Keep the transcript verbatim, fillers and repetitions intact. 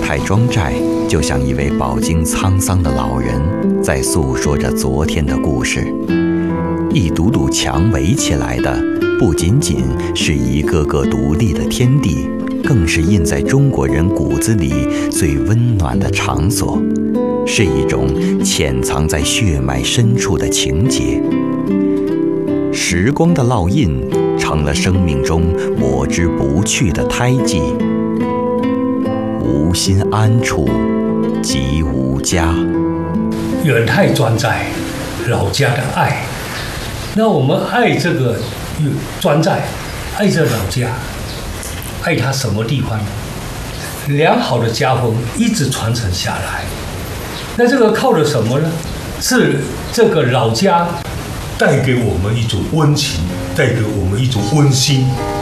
蔡庄寨就像一位饱经沧桑的老人，在诉说着昨天的故事。一堵堵墙围起来的，不仅仅是一个个独立的天地，更是印在中国人骨子里最温暖的场所，是一种潜藏在血脉深处的情结。时光的烙印成了生命中抹之不去的胎记。无心安处即无家。 远太专在老家的爱，那我们爱这个专在，爱这老家，爱它什么地方呢？良好的家风一直传承下来，那这个靠的什么呢？是这个老家带给我们一种温情，带给我们一种温馨。